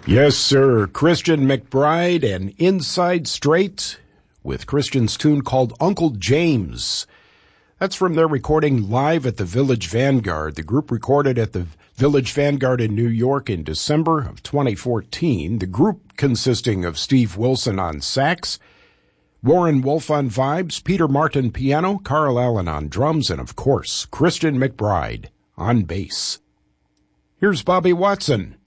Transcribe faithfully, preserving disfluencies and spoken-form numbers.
Yes, sir. Christian McBride and Inside Straight with Christian's tune called Uncle James. That's from their recording live at the Village Vanguard. The group recorded at the Village Vanguard in New York in December of twenty fourteen. The group consisting of Steve Wilson on sax, Warren Wolf on vibes, Peter Martin piano, Carl Allen on drums, and of course, Christian McBride on bass. Here's Bobby Watson.